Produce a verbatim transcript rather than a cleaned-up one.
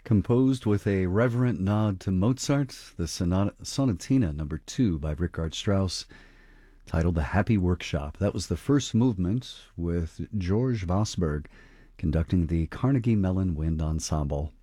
Composed with a reverent nod to Mozart, the sonata, Sonatina number two by Richard Strauss, titled The Happy Workshop. That was the first movement with George Vosberg conducting the Carnegie Mellon Wind Ensemble.